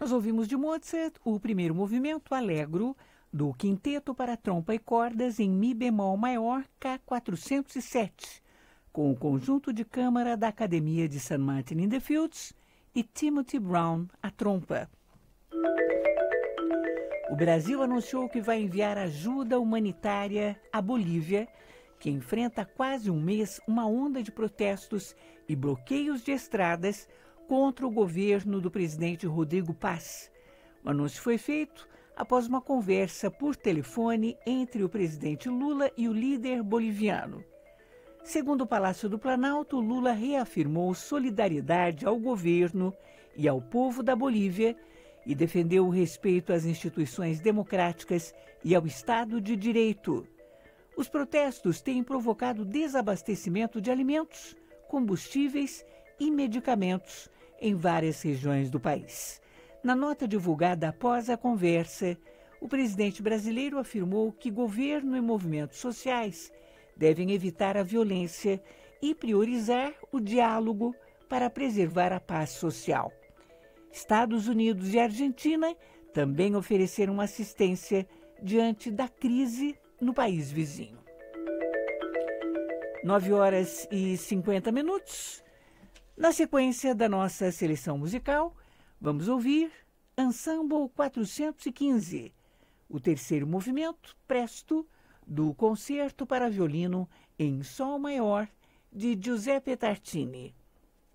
Nós ouvimos de Mozart o primeiro movimento Allegro do Quinteto para Trompa e Cordas em Mi bemol maior K407, com o conjunto de câmara da Academia de St. Martin in the Fields e Timothy Brown à trompa. O Brasil anunciou que vai enviar ajuda humanitária à Bolívia, que enfrenta há quase um mês uma onda de protestos e bloqueios de estradas contra o governo do presidente Rodrigo Paz. O anúncio foi feito após uma conversa por telefone entre o presidente Lula e o líder boliviano. Segundo o Palácio do Planalto, Lula reafirmou solidariedade ao governo e ao povo da Bolívia e defendeu o respeito às instituições democráticas e ao Estado de Direito. Os protestos têm provocado desabastecimento de alimentos, combustíveis e medicamentos em várias regiões do país. Na nota divulgada após a conversa, o presidente brasileiro afirmou que governo e movimentos sociais devem evitar a violência e priorizar o diálogo para preservar a paz social. Estados Unidos e Argentina também ofereceram assistência diante da crise no país vizinho. 9h50. Na sequência da nossa seleção musical, vamos ouvir Ensemble 415, o terceiro movimento, Presto, do Concerto para Violino em Sol Maior, de Giuseppe Tartini.